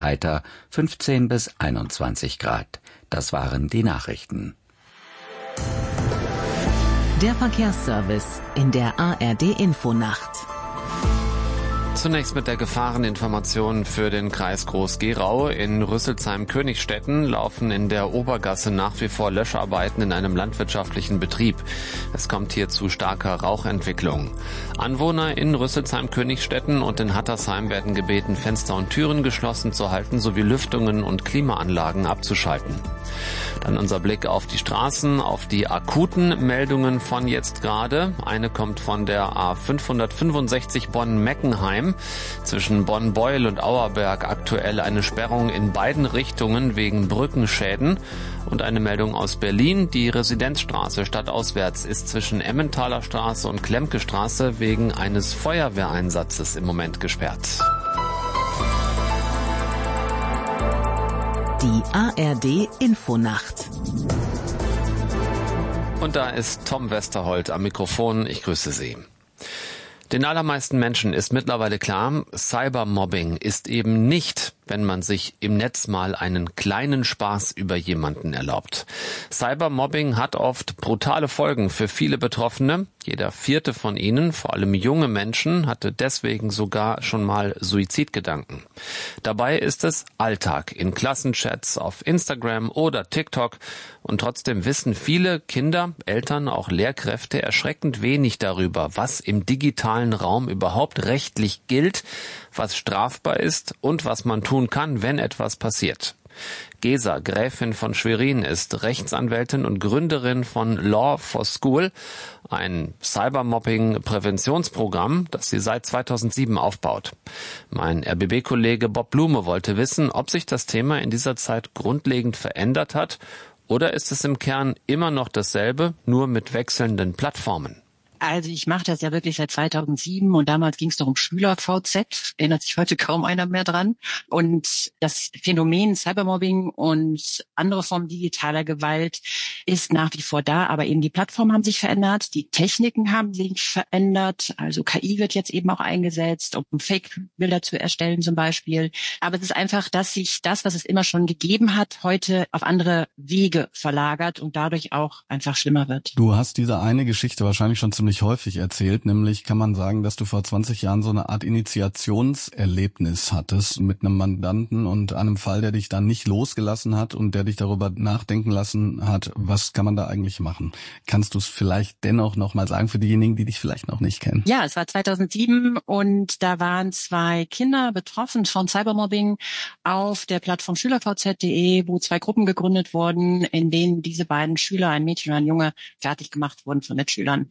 Heiter 15 bis 21 Grad. Das waren die Nachrichten. Der Verkehrsservice in der ARD-Infonacht. Zunächst mit der Gefahreninformation für den Kreis Groß-Gerau. In Rüsselsheim-Königstetten laufen in der Obergasse nach wie vor Löscharbeiten in einem landwirtschaftlichen Betrieb. Es kommt hier zu starker Rauchentwicklung. Anwohner in Rüsselsheim-Königstetten und in Hattersheim werden gebeten, Fenster und Türen geschlossen zu halten sowie Lüftungen und Klimaanlagen abzuschalten. Dann unser Blick auf die Straßen, auf die akuten Meldungen von jetzt gerade. Eine kommt von der A565 Bonn-Meckenheim. Zwischen Bonn-Beuel und Auerberg aktuell eine Sperrung in beiden Richtungen wegen Brückenschäden. Und eine Meldung aus Berlin. Die Residenzstraße stadtauswärts ist zwischen Emmentaler Straße und Klemke Straße wegen eines Feuerwehreinsatzes im Moment gesperrt. Die ARD-Infonacht. Und da ist Tom Westerholt am Mikrofon. Ich grüße Sie. Den allermeisten Menschen ist mittlerweile klar, Cybermobbing ist eben nicht, wenn man sich im Netz mal einen kleinen Spaß über jemanden erlaubt. Cybermobbing hat oft brutale Folgen für viele Betroffene. Jeder vierte von ihnen, vor allem junge Menschen, hatte deswegen sogar schon mal Suizidgedanken. Dabei ist es Alltag in Klassenchats, auf Instagram oder TikTok. Und trotzdem wissen viele Kinder, Eltern, auch Lehrkräfte erschreckend wenig darüber, was im digitalen Raum überhaupt rechtlich gilt, was strafbar ist und was man tun kann, wenn etwas passiert. Gesa, Gräfin von Schwerin, ist Rechtsanwältin und Gründerin von Law for School, ein Cybermobbing-Präventionsprogramm, das sie seit 2007 aufbaut. Mein RBB-Kollege Bob Blume wollte wissen, ob sich das Thema in dieser Zeit grundlegend verändert hat oder ist es im Kern immer noch dasselbe, nur mit wechselnden Plattformen. Also ich mache das ja wirklich seit 2007 und damals ging es noch um Schüler-VZ, erinnert sich heute kaum einer mehr dran. Und das Phänomen Cybermobbing und andere Formen digitaler Gewalt ist nach wie vor da, aber eben die Plattformen haben sich verändert, die Techniken haben sich verändert, also KI wird jetzt eben auch eingesetzt, um Fake-Bilder zu erstellen zum Beispiel. Aber es ist einfach, dass sich das, was es immer schon gegeben hat, heute auf andere Wege verlagert und dadurch auch einfach schlimmer wird. Du hast diese eine Geschichte wahrscheinlich schon ziemlich häufig erzählt, nämlich kann man sagen, dass du vor 20 Jahren so eine Art Initiationserlebnis hattest mit einem Mandanten und einem Fall, der dich dann nicht losgelassen hat und der dich darüber nachdenken lassen hat, was kann man da eigentlich machen? Kannst du es vielleicht dennoch noch mal sagen für diejenigen, die dich vielleicht noch nicht kennen? Ja, es war 2007 und da waren 2 Kinder betroffen von Cybermobbing auf der Plattform schülervz.de, wo 2 Gruppen gegründet wurden, in denen diese beiden Schüler, ein Mädchen und ein Junge, fertig gemacht wurden von Mitschülern.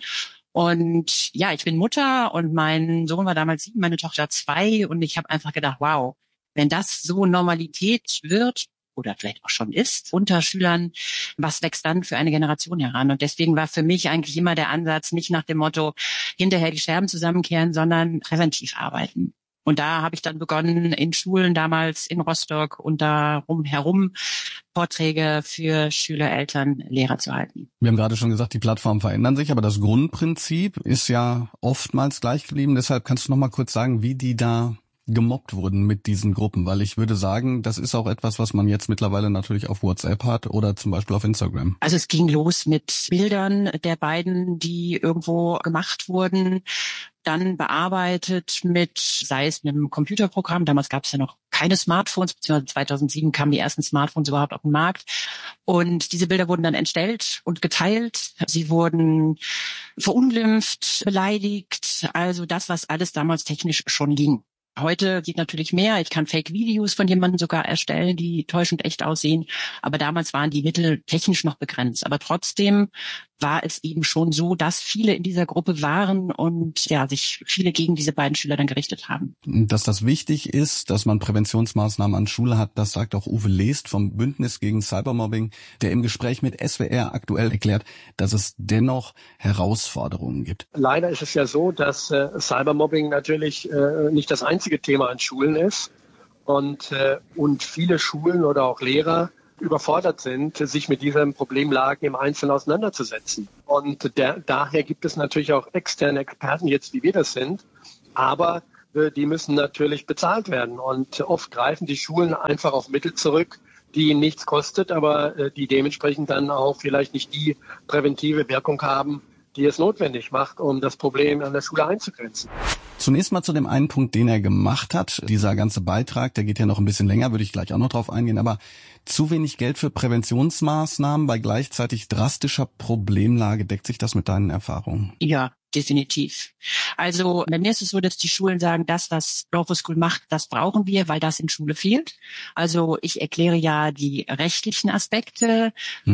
Und ja, ich bin Mutter und mein Sohn war damals 7, meine Tochter 2 und ich habe einfach gedacht, wow, wenn das so Normalität wird oder vielleicht auch schon ist unter Schülern, was wächst dann für eine Generation heran? Und deswegen war für mich eigentlich immer der Ansatz, nicht nach dem Motto, hinterher die Scherben zusammenkehren, sondern präventiv arbeiten. Und da habe ich dann begonnen, in Schulen damals in Rostock und darum herum Vorträge für Schüler, Eltern, Lehrer zu halten. Wir haben gerade schon gesagt, die Plattformen verändern sich, aber das Grundprinzip ist ja oftmals gleich geblieben. Deshalb kannst du noch mal kurz sagen, wie die da gemobbt wurden mit diesen Gruppen, weil ich würde sagen, das ist auch etwas, was man jetzt mittlerweile natürlich auf WhatsApp hat oder zum Beispiel auf Instagram. Also es ging los mit Bildern der beiden, die irgendwo gemacht wurden, dann bearbeitet mit, sei es mit einem Computerprogramm, damals gab es ja noch keine Smartphones, beziehungsweise 2007 kamen die ersten Smartphones überhaupt auf den Markt und diese Bilder wurden dann entstellt und geteilt. Sie wurden verunglimpft, beleidigt, also das, was alles damals technisch schon ging. Heute geht natürlich mehr. Ich kann Fake-Videos von jemandem sogar erstellen, die täuschend echt aussehen. Aber damals waren die Mittel technisch noch begrenzt. Aber trotzdem war es eben schon so, dass viele in dieser Gruppe waren und ja, sich viele gegen diese beiden Schüler dann gerichtet haben. Dass das wichtig ist, dass man Präventionsmaßnahmen an Schule hat, das sagt auch Uwe Lest vom Bündnis gegen Cybermobbing, der im Gespräch mit SWR aktuell erklärt, dass es dennoch Herausforderungen gibt. Leider ist es ja so, dass Cybermobbing natürlich nicht das einzige Thema an Schulen ist und viele Schulen oder auch Lehrer überfordert sind, sich mit diesen Problemlagen im Einzelnen auseinanderzusetzen. Und daher gibt es natürlich auch externe Experten, jetzt wie wir das sind. Aber die müssen natürlich bezahlt werden. Und oft greifen die Schulen einfach auf Mittel zurück, die ihnen nichts kostet, aber die dementsprechend dann auch vielleicht nicht die präventive Wirkung haben, die es notwendig macht, um das Problem an der Schule einzugrenzen. Zunächst mal zu dem einen Punkt, den er gemacht hat. Dieser ganze Beitrag, der geht ja noch ein bisschen länger, würde ich gleich auch noch drauf eingehen. Aber zu wenig Geld für Präventionsmaßnahmen bei gleichzeitig drastischer Problemlage, deckt sich das mit deinen Erfahrungen? Ja, definitiv. Also bei mir ist es so, dass die Schulen sagen, das, was Lawful School macht, das brauchen wir, weil das in Schule fehlt. Also ich erkläre ja die rechtlichen Aspekte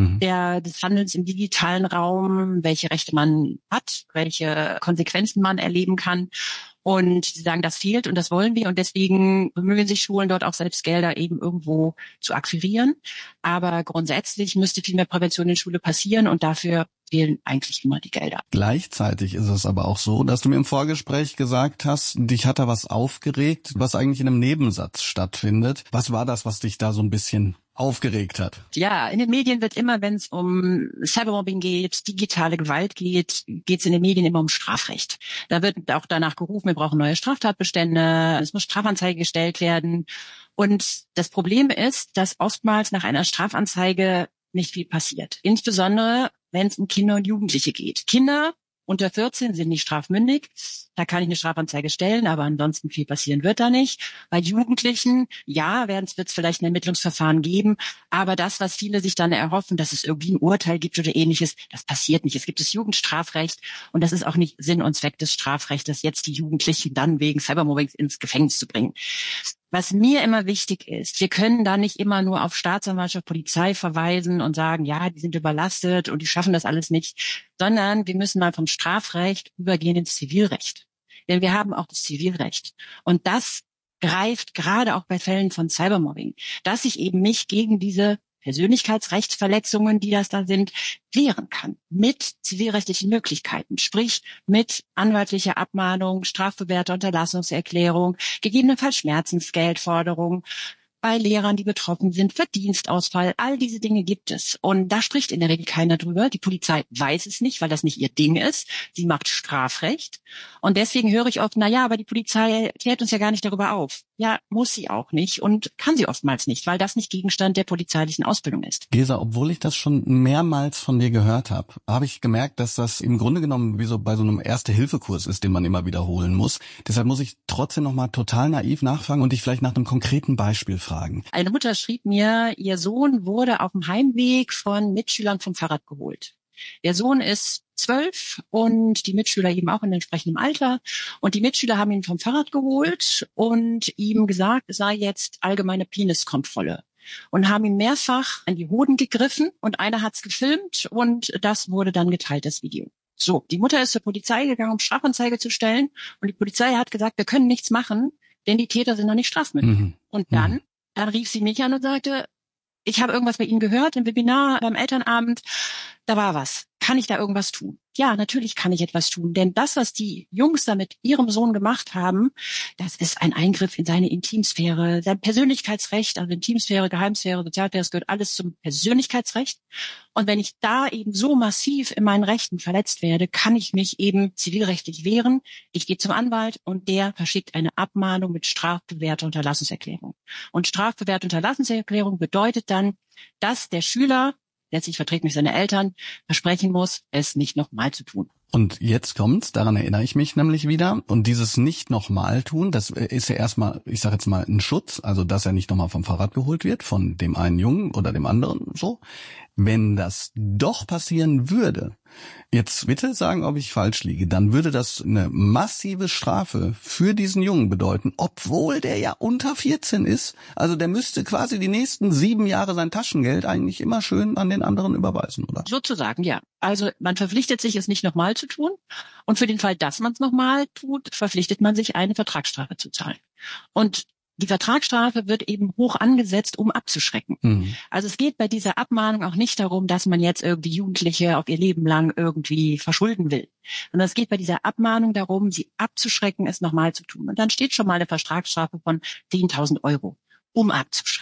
des Handelns im digitalen Raum, welche Rechte man hat, welche Konsequenzen man erleben kann. Und sie sagen, das fehlt und das wollen wir. Und deswegen bemühen sich Schulen dort auch selbst Gelder eben irgendwo zu akquirieren. Aber grundsätzlich müsste viel mehr Prävention in Schule passieren und dafür fehlen eigentlich immer die Gelder. Gleichzeitig ist es aber auch so, dass du mir im Vorgespräch gesagt hast, dich hat da was aufgeregt, was eigentlich in einem Nebensatz stattfindet. Was war das, was dich da so ein bisschen aufgeregt hat? Ja, in den Medien wird immer, wenn es um Cybermobbing geht, digitale Gewalt geht, geht es in den Medien immer um Strafrecht. Da wird auch danach gerufen, wir brauchen neue Straftatbestände, es muss Strafanzeige gestellt werden. Und das Problem ist, dass oftmals nach einer Strafanzeige nicht viel passiert. Insbesondere, wenn es um Kinder und Jugendliche geht. Kinder unter 14 sind nicht strafmündig. Da kann ich eine Strafanzeige stellen, aber ansonsten viel passieren wird da nicht. Bei Jugendlichen, ja, wird es vielleicht ein Ermittlungsverfahren geben, aber das, was viele sich dann erhoffen, dass es irgendwie ein Urteil gibt oder Ähnliches, das passiert nicht. Es gibt das Jugendstrafrecht und das ist auch nicht Sinn und Zweck des Strafrechts, jetzt die Jugendlichen dann wegen Cybermobbing ins Gefängnis zu bringen. Was mir immer wichtig ist, wir können da nicht immer nur auf Staatsanwaltschaft, Polizei verweisen und sagen, ja, die sind überlastet und die schaffen das alles nicht, sondern wir müssen mal vom Strafrecht übergehen ins Zivilrecht. Denn wir haben auch das Zivilrecht. Und das greift gerade auch bei Fällen von Cybermobbing, dass ich eben mich gegen diese Persönlichkeitsrechtsverletzungen, die das da sind, wehren kann. Mit zivilrechtlichen Möglichkeiten, sprich mit anwaltlicher Abmahnung, strafbewährter Unterlassungserklärung, gegebenenfalls Schmerzensgeldforderung, bei Lehrern, die betroffen sind, Verdienstausfall, all diese Dinge gibt es. Und da spricht in der Regel keiner drüber. Die Polizei weiß es nicht, weil das nicht ihr Ding ist. Sie macht Strafrecht. Und deswegen höre ich oft, na ja, aber die Polizei klärt uns ja gar nicht darüber auf. Ja, muss sie auch nicht und kann sie oftmals nicht, weil das nicht Gegenstand der polizeilichen Ausbildung ist. Gesa, obwohl ich das schon mehrmals von dir gehört habe ich gemerkt, dass das im Grunde genommen wie so bei so einem Erste-Hilfe-Kurs ist, den man immer wiederholen muss. Deshalb muss ich trotzdem nochmal total naiv nachfragen und dich vielleicht nach einem konkreten Beispiel fragen. Eine Mutter schrieb mir, ihr Sohn wurde auf dem Heimweg von Mitschülern vom Fahrrad geholt. Der Sohn ist 12 und die Mitschüler eben auch in entsprechendem Alter. Und die Mitschüler haben ihn vom Fahrrad geholt und ihm gesagt, es sei jetzt allgemeine Peniskontrolle. Und haben ihm mehrfach an die Hoden gegriffen und einer hat's gefilmt und das wurde dann geteilt, das Video. So, die Mutter ist zur Polizei gegangen, um Strafanzeige zu stellen und die Polizei hat gesagt, wir können nichts machen, denn die Täter sind noch nicht strafmündig. Und dann rief sie mich an und sagte, ich habe irgendwas bei Ihnen gehört im Webinar beim Elternabend, da war was. Kann ich da irgendwas tun? Ja, natürlich kann ich etwas tun, denn das, was die Jungs da mit ihrem Sohn gemacht haben, das ist ein Eingriff in seine Intimsphäre, sein Persönlichkeitsrecht, also Intimsphäre, Geheimsphäre, Sozialsphäre, das gehört alles zum Persönlichkeitsrecht. Und wenn ich da eben so massiv in meinen Rechten verletzt werde, kann ich mich eben zivilrechtlich wehren. Ich gehe zum Anwalt und der verschickt eine Abmahnung mit strafbewährter Unterlassungserklärung. Und strafbewährte Unterlassungserklärung bedeutet dann, dass der Schüler, letztlich vertreten durch seine Eltern, versprechen muss, es nicht nochmal zu tun. Und jetzt kommt's, daran erinnere ich mich nämlich wieder. Und dieses nicht nochmal tun, das ist ja erstmal, ich sage jetzt mal, ein Schutz, also dass er nicht nochmal vom Fahrrad geholt wird, von dem einen Jungen oder dem anderen so. Wenn das doch passieren würde, jetzt bitte sagen, ob ich falsch liege, dann würde das eine massive Strafe für diesen Jungen bedeuten, obwohl der ja unter 14 ist. Also der müsste quasi die nächsten 7 Jahre sein Taschengeld eigentlich immer schön an den anderen überweisen, oder? Sozusagen, ja. Also man verpflichtet sich, es nicht nochmal zu tun. Und für den Fall, dass man es nochmal tut, verpflichtet man sich, eine Vertragsstrafe zu zahlen. Und die Vertragsstrafe wird eben hoch angesetzt, um abzuschrecken. Also es geht bei dieser Abmahnung auch nicht darum, dass man jetzt irgendwie Jugendliche auf ihr Leben lang irgendwie verschulden will, sondern es geht bei dieser Abmahnung darum, sie abzuschrecken, es nochmal zu tun. Und dann steht schon mal eine Vertragsstrafe von 10.000 €, um abzuschrecken.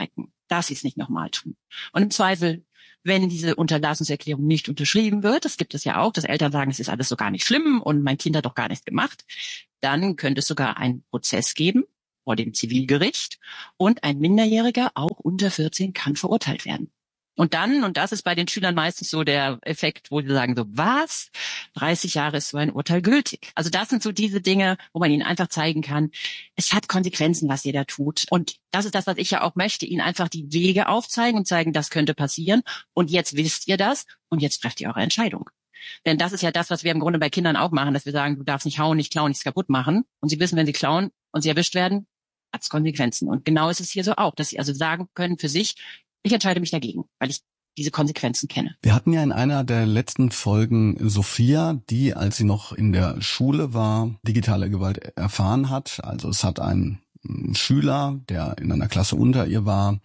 darf sie es nicht nochmal tun. Und im Zweifel, wenn diese Unterlassungserklärung nicht unterschrieben wird, das gibt es ja auch, dass Eltern sagen, es ist alles so gar nicht schlimm und mein Kind hat doch gar nichts gemacht, dann könnte es sogar einen Prozess geben vor dem Zivilgericht und ein Minderjähriger, auch unter 14, kann verurteilt werden. Und dann, und das ist bei den Schülern meistens so der Effekt, wo sie sagen so, was? 30 Jahre ist so ein Urteil gültig. Also das sind so diese Dinge, wo man ihnen einfach zeigen kann, es hat Konsequenzen, was ihr da tut. Und das ist das, was ich ja auch möchte, ihnen einfach die Wege aufzeigen und zeigen, das könnte passieren. Und jetzt wisst ihr das und jetzt trefft ihr eure Entscheidung. Denn das ist ja das, was wir im Grunde bei Kindern auch machen, dass wir sagen, du darfst nicht hauen, nicht klauen, nichts kaputt machen. Und sie wissen, wenn sie klauen und sie erwischt werden, hat es Konsequenzen. Und genau ist es hier so auch, dass sie also sagen können für sich, ich entscheide mich dagegen, weil ich diese Konsequenzen kenne. Wir hatten ja in einer der letzten Folgen Sophia, die, als sie noch in der Schule war, digitale Gewalt erfahren hat. Also es hat ein Schüler, der in einer Klasse unter ihr war,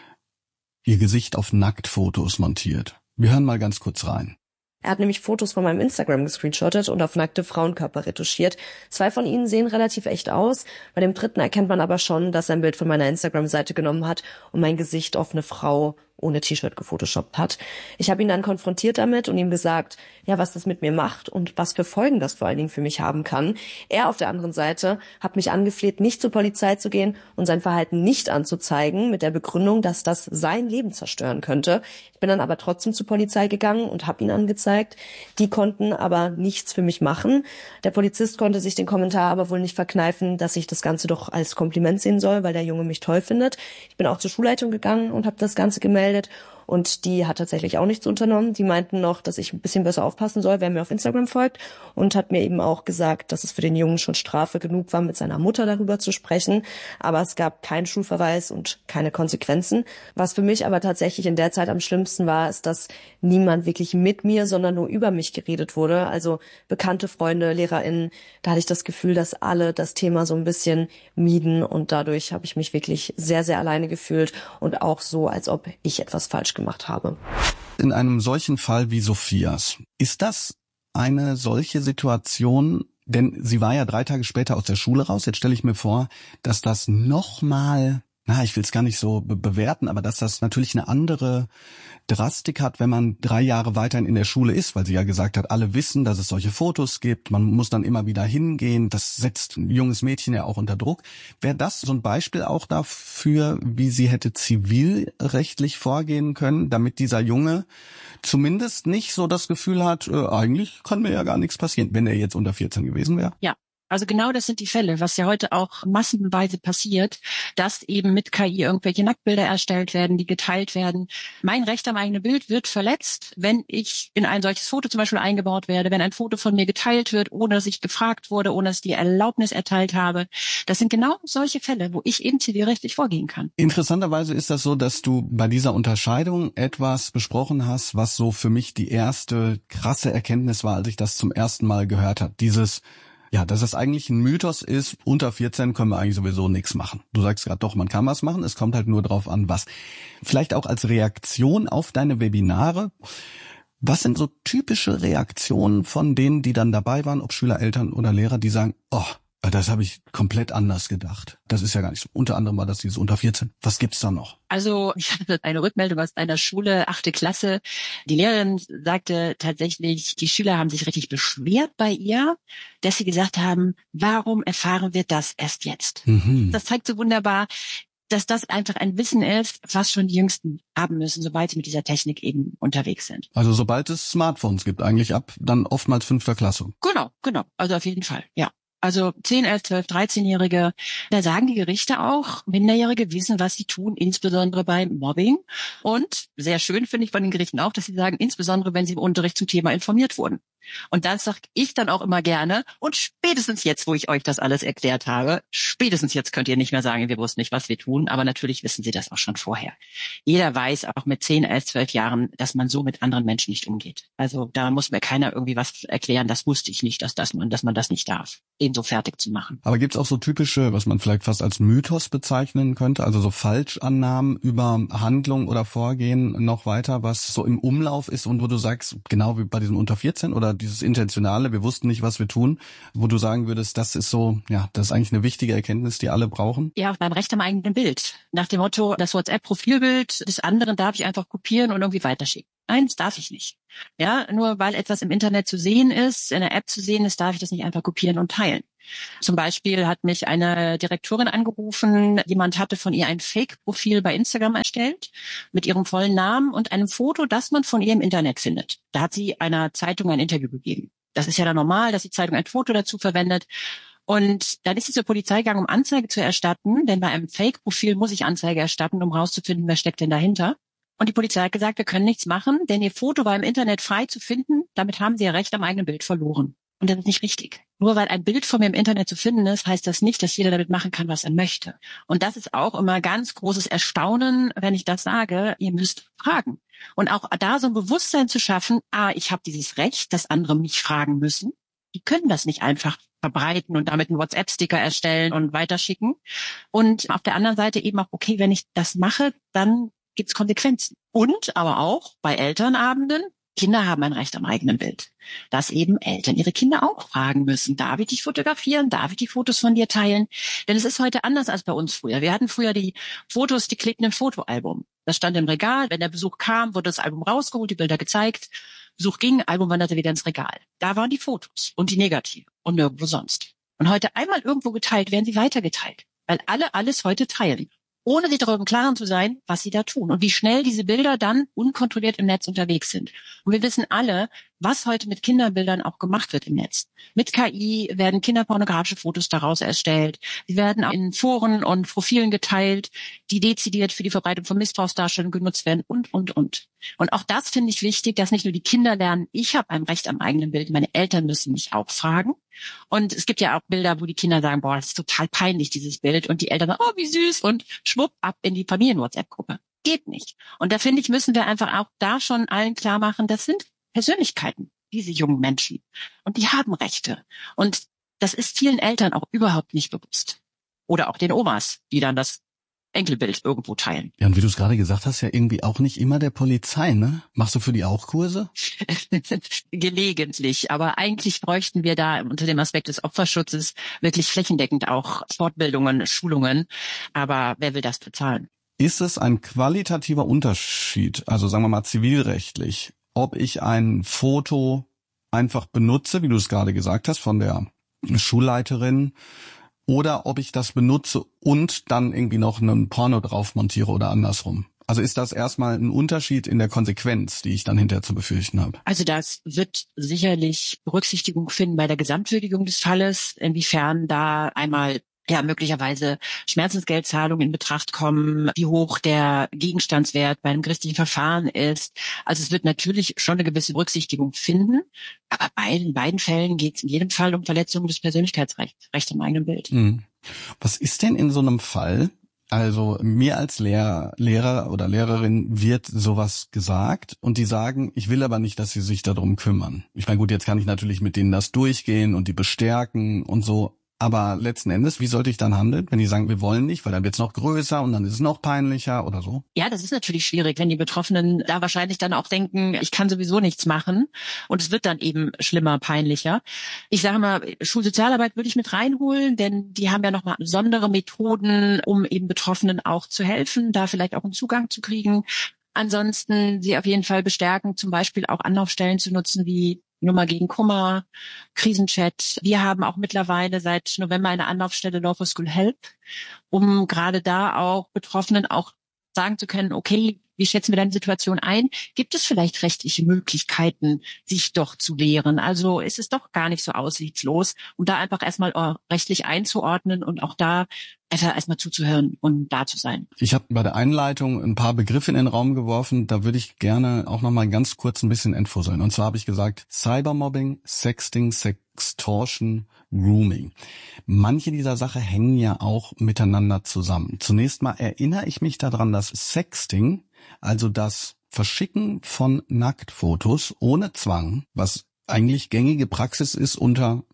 ihr Gesicht auf Nacktfotos montiert. Wir hören mal ganz kurz rein. Er hat nämlich Fotos von meinem Instagram gescreenshottet und auf nackte Frauenkörper retuschiert. 2 von ihnen sehen relativ echt aus. Bei dem 3. erkennt man aber schon, dass er ein Bild von meiner Instagram-Seite genommen hat und mein Gesicht auf eine Frau ohne T-Shirt gefotoshoppt hat. Ich habe ihn dann konfrontiert damit und ihm gesagt, ja, was das mit mir macht und was für Folgen das vor allen Dingen für mich haben kann. Er auf der anderen Seite hat mich angefleht, nicht zur Polizei zu gehen und sein Verhalten nicht anzuzeigen, mit der Begründung, dass das sein Leben zerstören könnte. Ich bin dann aber trotzdem zur Polizei gegangen und habe ihn angezeigt. Die konnten aber nichts für mich machen. Der Polizist konnte sich den Kommentar aber wohl nicht verkneifen, dass ich das Ganze doch als Kompliment sehen soll, weil der Junge mich toll findet. Ich bin auch zur Schulleitung gegangen und habe das Ganze gemeldet. Und die hat tatsächlich auch nichts unternommen. Die meinten noch, dass ich ein bisschen besser aufpassen soll, wer mir auf Instagram folgt. Und hat mir eben auch gesagt, dass es für den Jungen schon Strafe genug war, mit seiner Mutter darüber zu sprechen. Aber es gab keinen Schulverweis und keine Konsequenzen. Was für mich aber tatsächlich in der Zeit am schlimmsten war, ist, dass niemand wirklich mit mir, sondern nur über mich geredet wurde. Also bekannte Freunde, LehrerInnen. Da hatte ich das Gefühl, dass alle das Thema so ein bisschen mieden. Und dadurch habe ich mich wirklich sehr, sehr alleine gefühlt. Und auch so, als ob ich etwas falsch gemacht habe. In einem solchen Fall wie Sophias, ist das eine solche Situation, denn sie war ja 3 Tage später aus der Schule raus, jetzt stelle ich mir vor, dass das nochmal, ich will es gar nicht so bewerten, aber dass das natürlich eine andere Drastik hat, wenn man 3 Jahre weiterhin in der Schule ist, weil sie ja gesagt hat, alle wissen, dass es solche Fotos gibt, man muss dann immer wieder hingehen, das setzt ein junges Mädchen ja auch unter Druck. Wäre das so ein Beispiel auch dafür, wie sie hätte zivilrechtlich vorgehen können, damit dieser Junge zumindest nicht so das Gefühl hat, eigentlich kann mir ja gar nichts passieren, wenn er jetzt unter 14 gewesen wäre? Ja. Also genau das sind die Fälle, was ja heute auch massenweise passiert, dass eben mit KI irgendwelche Nacktbilder erstellt werden, die geteilt werden. Mein Recht am eigenen Bild wird verletzt, wenn ich in ein solches Foto zum Beispiel eingebaut werde, wenn ein Foto von mir geteilt wird, ohne dass ich gefragt wurde, ohne dass ich die Erlaubnis erteilt habe. Das sind genau solche Fälle, wo ich eben zivilrechtlich vorgehen kann. Interessanterweise ist das so, dass du bei dieser Unterscheidung etwas besprochen hast, was so für mich die erste krasse Erkenntnis war, als ich das zum ersten Mal gehört habe. Dass es eigentlich ein Mythos ist, unter 14 können wir eigentlich sowieso nichts machen. Du sagst gerade doch, man kann was machen, es kommt halt nur drauf an, was. Vielleicht auch als Reaktion auf deine Webinare. Was sind so typische Reaktionen von denen, die dann dabei waren, ob Schüler, Eltern oder Lehrer, die sagen, das habe ich komplett anders gedacht. Das ist ja gar nicht so. Unter anderem war das dieses unter 14. Was gibt's da noch? Also ich hatte eine Rückmeldung aus einer Schule, 8. Klasse. Die Lehrerin sagte tatsächlich, die Schüler haben sich richtig beschwert bei ihr, dass sie gesagt haben, warum erfahren wir das erst jetzt? Mhm. Das zeigt so wunderbar, dass das einfach ein Wissen ist, was schon die Jüngsten haben müssen, sobald sie mit dieser Technik eben unterwegs sind. Also sobald es Smartphones gibt, eigentlich ab dann oftmals 5. Klasse. Genau. Also auf jeden Fall, ja. Also 10, 11, 12, 13-Jährige, da sagen die Gerichte auch, Minderjährige wissen, was sie tun, insbesondere beim Mobbing. Und sehr schön finde ich von den Gerichten auch, dass sie sagen, insbesondere wenn sie im Unterricht zum Thema informiert wurden. Und das sage ich dann auch immer gerne. Und spätestens jetzt, wo ich euch das alles erklärt habe, spätestens jetzt könnt ihr nicht mehr sagen, wir wussten nicht, was wir tun. Aber natürlich wissen sie das auch schon vorher. Jeder weiß auch mit 10, 11, 12 Jahren, dass man so mit anderen Menschen nicht umgeht. Also da muss mir keiner irgendwie was erklären, das wusste ich nicht, dass man das nicht darf. den so fertig zu machen. Aber gibt's auch so typische, was man vielleicht fast als Mythos bezeichnen könnte, also so Falschannahmen über Handlung oder Vorgehen noch weiter, was so im Umlauf ist und wo du sagst, genau wie bei diesem unter 14 oder dieses Intentionale, wir wussten nicht, was wir tun, wo du sagen würdest, das ist so, ja, das ist eigentlich eine wichtige Erkenntnis, die alle brauchen? Ja, beim Recht am eigenen Bild. Nach dem Motto, das WhatsApp-Profilbild des anderen darf ich einfach kopieren und irgendwie weiterschicken. Nein, das darf ich nicht. Ja, nur weil etwas im Internet zu sehen ist, in der App zu sehen ist, darf ich das nicht einfach kopieren und teilen. Zum Beispiel hat mich eine Direktorin angerufen, jemand hatte von ihr ein Fake-Profil bei Instagram erstellt mit ihrem vollen Namen und einem Foto, das man von ihr im Internet findet. Da hat sie einer Zeitung ein Interview gegeben. Das ist ja dann normal, dass die Zeitung ein Foto dazu verwendet. Und dann ist sie zur Polizei gegangen, um Anzeige zu erstatten, denn bei einem Fake-Profil muss ich Anzeige erstatten, um rauszufinden, wer steckt denn dahinter. Und die Polizei hat gesagt, wir können nichts machen, denn ihr Foto war im Internet frei zu finden. Damit haben sie ihr Recht am eigenen Bild verloren. Und das ist nicht richtig. Nur weil ein Bild von mir im Internet zu finden ist, heißt das nicht, dass jeder damit machen kann, was er möchte. Und das ist auch immer ganz großes Erstaunen, wenn ich das sage, ihr müsst fragen. Und auch da so ein Bewusstsein zu schaffen, ich habe dieses Recht, dass andere mich fragen müssen. Die können das nicht einfach verbreiten und damit einen WhatsApp-Sticker erstellen und weiterschicken. Und auf der anderen Seite eben auch, okay, wenn ich das mache, dann gibt's Konsequenzen. Und aber auch bei Elternabenden, Kinder haben ein Recht am eigenen Bild. Dass eben Eltern ihre Kinder auch fragen müssen, darf ich dich fotografieren, darf ich die Fotos von dir teilen? Denn es ist heute anders als bei uns früher. Wir hatten früher die Fotos, die klebten im Fotoalbum. Das stand im Regal, wenn der Besuch kam, wurde das Album rausgeholt, die Bilder gezeigt. Besuch ging, Album wanderte wieder ins Regal. Da waren die Fotos und die Negative und nirgendwo sonst. Und heute einmal irgendwo geteilt, werden sie weitergeteilt. Weil alle alles heute teilen, ohne sich darüber im Klaren zu sein, was sie da tun und wie schnell diese Bilder dann unkontrolliert im Netz unterwegs sind. Und wir wissen alle, was heute mit Kinderbildern auch gemacht wird im Netz. Mit KI werden kinderpornografische Fotos daraus erstellt. Sie werden in Foren und Profilen geteilt, die dezidiert für die Verbreitung von Missbrauchsdarstellungen genutzt werden und. Und auch das finde ich wichtig, dass nicht nur die Kinder lernen, ich habe ein Recht am eigenen Bild, meine Eltern müssen mich auch fragen. Und es gibt ja auch Bilder, wo die Kinder sagen, boah, das ist total peinlich, dieses Bild. Und die Eltern sagen, oh, wie süß. Und schwupp, ab in die Familien-WhatsApp-Gruppe. Geht nicht. Und da finde ich, müssen wir einfach auch da schon allen klar machen, das sind Persönlichkeiten, diese jungen Menschen. Und die haben Rechte. Und das ist vielen Eltern auch überhaupt nicht bewusst. Oder auch den Omas, die dann das Enkelbild irgendwo teilen. Ja, und wie du es gerade gesagt hast, ja irgendwie auch nicht immer der Polizei, ne? Machst du für die auch Kurse? Gelegentlich, aber eigentlich bräuchten wir da unter dem Aspekt des Opferschutzes wirklich flächendeckend auch Fortbildungen, Schulungen. Aber wer will das bezahlen? Ist es ein qualitativer Unterschied, also sagen wir mal zivilrechtlich, ob ich ein Foto einfach benutze, wie du es gerade gesagt hast, von der Schulleiterin, oder ob ich das benutze und dann irgendwie noch einen Porno drauf montiere oder andersrum? Also ist das erstmal ein Unterschied in der Konsequenz, die ich dann hinterher zu befürchten habe? Also das wird sicherlich Berücksichtigung finden bei der Gesamtwürdigung des Falles, inwiefern da einmal möglicherweise Schmerzensgeldzahlungen in Betracht kommen, wie hoch der Gegenstandswert bei einem gerichtlichen Verfahren ist. Also es wird natürlich schon eine gewisse Berücksichtigung finden, aber in beiden Fällen geht es in jedem Fall um Verletzung des Persönlichkeitsrechts, Recht am eigenen Bild. Was ist denn in so einem Fall? Also mir als Lehrer oder Lehrerin wird sowas gesagt und die sagen, ich will aber nicht, dass sie sich darum kümmern. Ich meine, gut, jetzt kann ich natürlich mit denen das durchgehen und die bestärken und so. Aber letzten Endes, wie sollte ich dann handeln, wenn die sagen, wir wollen nicht, weil dann wird es noch größer und dann ist es noch peinlicher oder so? Ja, das ist natürlich schwierig, wenn die Betroffenen da wahrscheinlich dann auch denken, ich kann sowieso nichts machen und es wird dann eben schlimmer, peinlicher. Ich sage mal, Schulsozialarbeit würde ich mit reinholen, denn die haben ja nochmal besondere Methoden, um eben Betroffenen auch zu helfen, da vielleicht auch einen Zugang zu kriegen. Ansonsten sie auf jeden Fall bestärken, zum Beispiel auch Anlaufstellen zu nutzen wie Nummer gegen Kummer, Krisenchat. Wir haben auch mittlerweile seit November eine Anlaufstelle Law for School Help, um gerade da auch Betroffenen auch sagen zu können, okay, wie schätzen wir deine Situation ein? Gibt es vielleicht rechtliche Möglichkeiten, sich doch zu wehren? Also ist es doch gar nicht so aussichtslos, um da einfach erstmal rechtlich einzuordnen und auch da erstmal zuzuhören und da zu sein. Ich habe bei der Einleitung ein paar Begriffe in den Raum geworfen, da würde ich gerne auch noch mal ganz kurz ein bisschen entfusseln. Und zwar habe ich gesagt, Cybermobbing, Sexting, Sextortion, Grooming. Manche dieser Sachen hängen ja auch miteinander zusammen. Zunächst mal erinnere ich mich daran, dass Sexting, also das Verschicken von Nacktfotos ohne Zwang, was eigentlich gängige Praxis ist unter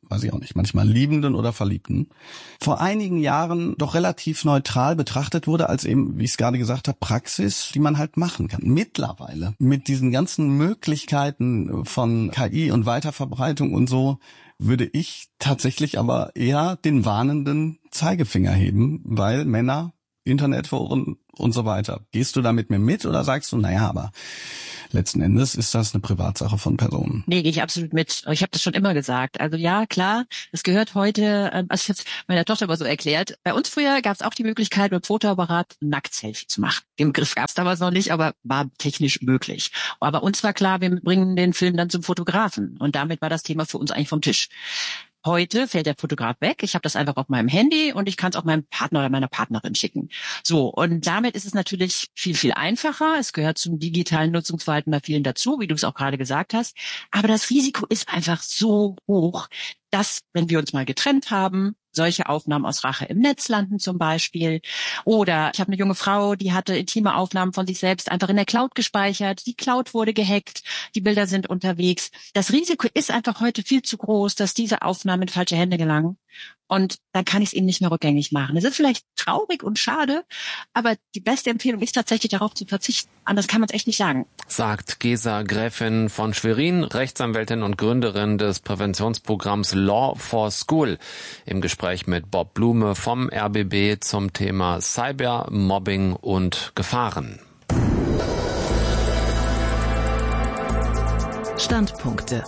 weiß ich auch nicht, manchmal Liebenden oder Verliebten, vor einigen Jahren doch relativ neutral betrachtet wurde als eben, wie ich es gerade gesagt habe, Praxis, die man halt machen kann. Mittlerweile mit diesen ganzen Möglichkeiten von KI und Weiterverbreitung und so, würde ich tatsächlich aber eher den warnenden Zeigefinger heben, weil Männer, Internetforen und so weiter. Gehst du da mit mir mit oder sagst du, naja, aber letzten Endes ist das eine Privatsache von Personen? Nee, gehe ich absolut mit. Ich habe das schon immer gesagt. Also ja, klar, das gehört heute, also ich habe es meiner Tochter immer so erklärt, bei uns früher gab es auch die Möglichkeit, mit Fotoapparat ein Nackt-Selfie zu machen. Den Begriff gab es damals noch nicht, aber war technisch möglich. Aber uns war klar, wir bringen den Film dann zum Fotografen. Und damit war das Thema für uns eigentlich vom Tisch. Heute fällt der Fotograf weg. Ich habe das einfach auf meinem Handy und ich kann es auch meinem Partner oder meiner Partnerin schicken. So, und damit ist es natürlich viel, viel einfacher. Es gehört zum digitalen Nutzungsverhalten bei vielen dazu, wie du es auch gerade gesagt hast. Aber das Risiko ist einfach so hoch, dass, wenn wir uns mal getrennt haben, solche Aufnahmen aus Rache im Netz landen zum Beispiel. Oder ich habe eine junge Frau, die hatte intime Aufnahmen von sich selbst einfach in der Cloud gespeichert. Die Cloud wurde gehackt, die Bilder sind unterwegs. Das Risiko ist einfach heute viel zu groß, dass diese Aufnahmen in falsche Hände gelangen. Und dann kann ich es ihnen nicht mehr rückgängig machen. Das ist vielleicht traurig und schade, aber die beste Empfehlung ist tatsächlich darauf zu verzichten. Anders kann man es echt nicht sagen. Sagt Gesa Gräfin von Schwerin, Rechtsanwältin und Gründerin des Präventionsprogramms Law for School, im Gespräch mit Bob Blume vom RBB zum Thema Cybermobbing und Gefahren. Standpunkte.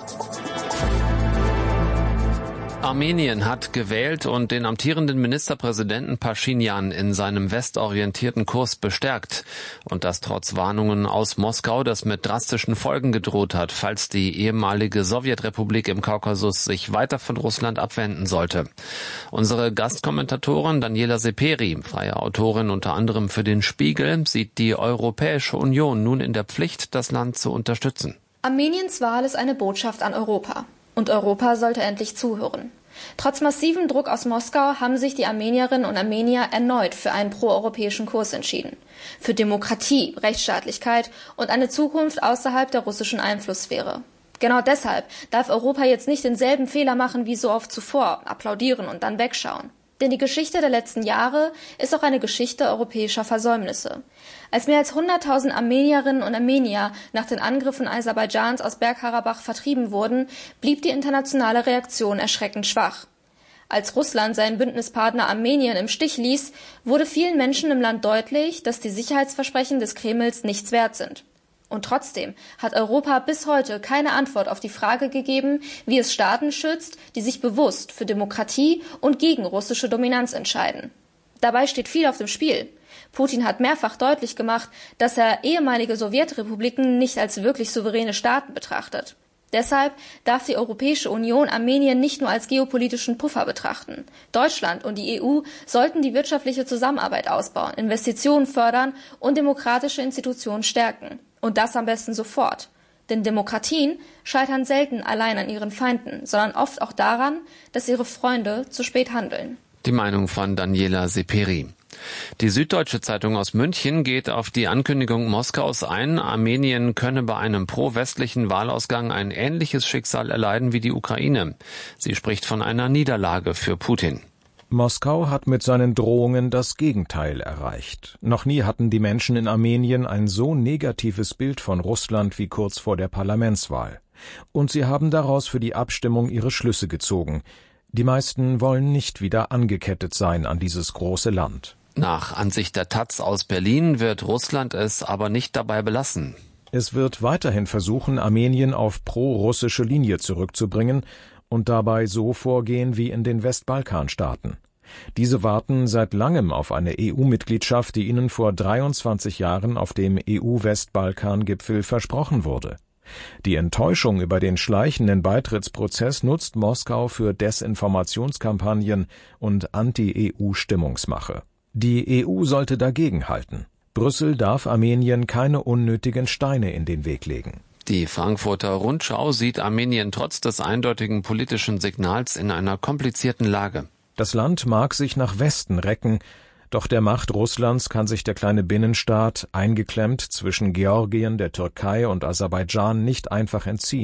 Armenien hat gewählt und den amtierenden Ministerpräsidenten Paschinjan in seinem westorientierten Kurs bestärkt. Und das trotz Warnungen aus Moskau, das mit drastischen Folgen gedroht hat, falls die ehemalige Sowjetrepublik im Kaukasus sich weiter von Russland abwenden sollte. Unsere Gastkommentatorin Daniela Seperi, freie Autorin unter anderem für den Spiegel, sieht die Europäische Union nun in der Pflicht, das Land zu unterstützen. Armeniens Wahl ist eine Botschaft an Europa. Und Europa sollte endlich zuhören. Trotz massivem Druck aus Moskau haben sich die Armenierinnen und Armenier erneut für einen proeuropäischen Kurs entschieden. Für Demokratie, Rechtsstaatlichkeit und eine Zukunft außerhalb der russischen Einflusssphäre. Genau deshalb darf Europa jetzt nicht denselben Fehler machen wie so oft zuvor, applaudieren und dann wegschauen. Denn die Geschichte der letzten Jahre ist auch eine Geschichte europäischer Versäumnisse. Als mehr als 100.000 Armenierinnen und Armenier nach den Angriffen Aserbaidschans aus Bergkarabach vertrieben wurden, blieb die internationale Reaktion erschreckend schwach. Als Russland seinen Bündnispartner Armenien im Stich ließ, wurde vielen Menschen im Land deutlich, dass die Sicherheitsversprechen des Kremls nichts wert sind. Und trotzdem hat Europa bis heute keine Antwort auf die Frage gegeben, wie es Staaten schützt, die sich bewusst für Demokratie und gegen russische Dominanz entscheiden. Dabei steht viel auf dem Spiel. Putin hat mehrfach deutlich gemacht, dass er ehemalige Sowjetrepubliken nicht als wirklich souveräne Staaten betrachtet. Deshalb darf die Europäische Union Armenien nicht nur als geopolitischen Puffer betrachten. Deutschland und die EU sollten die wirtschaftliche Zusammenarbeit ausbauen, Investitionen fördern und demokratische Institutionen stärken. Und das am besten sofort. Denn Demokratien scheitern selten allein an ihren Feinden, sondern oft auch daran, dass ihre Freunde zu spät handeln. Die Meinung von Daniela Seperi. Die Süddeutsche Zeitung aus München geht auf die Ankündigung Moskaus ein, Armenien könne bei einem pro-westlichen Wahlausgang ein ähnliches Schicksal erleiden wie die Ukraine. Sie spricht von einer Niederlage für Putin. Moskau hat mit seinen Drohungen das Gegenteil erreicht. Noch nie hatten die Menschen in Armenien ein so negatives Bild von Russland wie kurz vor der Parlamentswahl. Und sie haben daraus für die Abstimmung ihre Schlüsse gezogen. Die meisten wollen nicht wieder angekettet sein an dieses große Land. Nach Ansicht der taz aus Berlin wird Russland es aber nicht dabei belassen. Es wird weiterhin versuchen, Armenien auf pro-russische Linie zurückzubringen und dabei so vorgehen wie in den Westbalkanstaaten. Diese warten seit langem auf eine EU-Mitgliedschaft, die ihnen vor 23 Jahren auf dem EU-Westbalkan-Gipfel versprochen wurde. Die Enttäuschung über den schleichenden Beitrittsprozess nutzt Moskau für Desinformationskampagnen und Anti-EU-Stimmungsmache. Die EU sollte dagegenhalten. Brüssel darf Armenien keine unnötigen Steine in den Weg legen. Die Frankfurter Rundschau sieht Armenien trotz des eindeutigen politischen Signals in einer komplizierten Lage. Das Land mag sich nach Westen recken, doch der Macht Russlands kann sich der kleine Binnenstaat, eingeklemmt zwischen Georgien, der Türkei und Aserbaidschan, nicht einfach entziehen.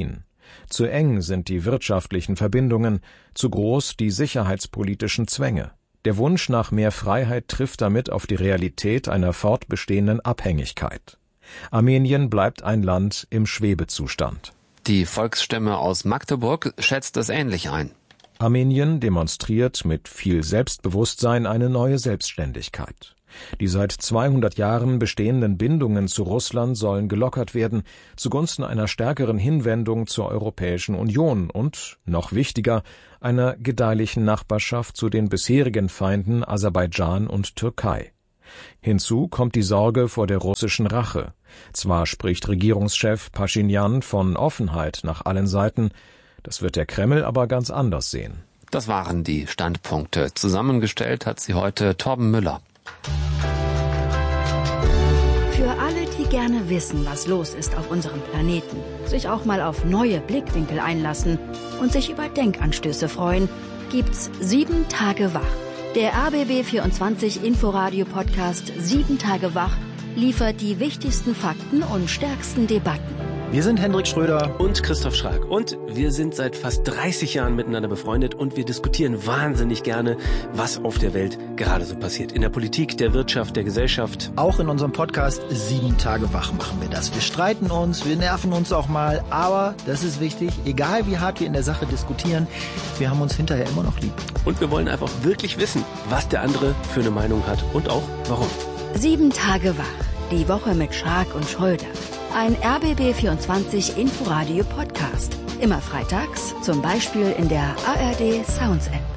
Zu eng sind die wirtschaftlichen Verbindungen, zu groß die sicherheitspolitischen Zwänge. Der Wunsch nach mehr Freiheit trifft damit auf die Realität einer fortbestehenden Abhängigkeit. Armenien bleibt ein Land im Schwebezustand. Die Volksstimme aus Magdeburg schätzt es ähnlich ein. Armenien demonstriert mit viel Selbstbewusstsein eine neue Selbstständigkeit. Die seit 200 Jahren bestehenden Bindungen zu Russland sollen gelockert werden, zugunsten einer stärkeren Hinwendung zur Europäischen Union und, noch wichtiger, einer gedeihlichen Nachbarschaft zu den bisherigen Feinden Aserbaidschan und Türkei. Hinzu kommt die Sorge vor der russischen Rache. Zwar spricht Regierungschef Paschinjan von Offenheit nach allen Seiten, das wird der Kreml aber ganz anders sehen. Das waren die Standpunkte. Zusammengestellt hat sie heute Torben Müller. Für alle, die gerne wissen, was los ist auf unserem Planeten, sich auch mal auf neue Blickwinkel einlassen und sich über Denkanstöße freuen, gibt's 7 Tage wach. Der RBB24 Inforadio-Podcast 7 Tage wach liefert die wichtigsten Fakten und stärksten Debatten. Wir sind Hendrik Schröder und Christoph Schrag und wir sind seit fast 30 Jahren miteinander befreundet und wir diskutieren wahnsinnig gerne, was auf der Welt gerade so passiert. In der Politik, der Wirtschaft, der Gesellschaft. Auch in unserem Podcast 7 Tage wach machen wir das. Wir streiten uns, wir nerven uns auch mal, aber das ist wichtig, egal wie hart wir in der Sache diskutieren, wir haben uns hinterher immer noch lieb. Und wir wollen einfach wirklich wissen, was der andere für eine Meinung hat und auch warum. 7 Tage wach, die Woche mit Schrag und Schröder. Ein RBB24 Inforadio Podcast. Immer freitags, zum Beispiel in der ARD Sounds App.